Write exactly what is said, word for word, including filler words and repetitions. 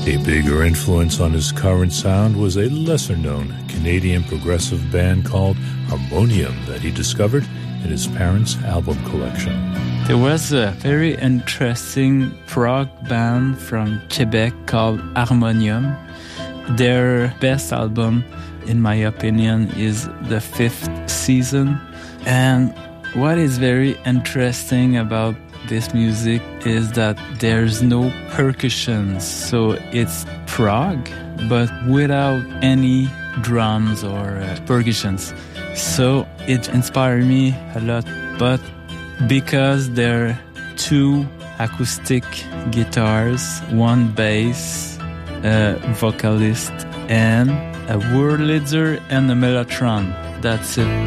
A bigger influence on his current sound was a lesser-known Canadian progressive band called Harmonium that he discovered in his parents' album collection. There was a very interesting prog band from Quebec called Harmonium. Their best album, in my opinion, is The Fifth Season. And what is very interesting about this music is that there's no percussions, so it's prog, but without any drums or uh, percussions. So it inspired me a lot, but because there are two acoustic guitars, one bass, a vocalist, and a Wurlitzer and a Mellotron. That's it.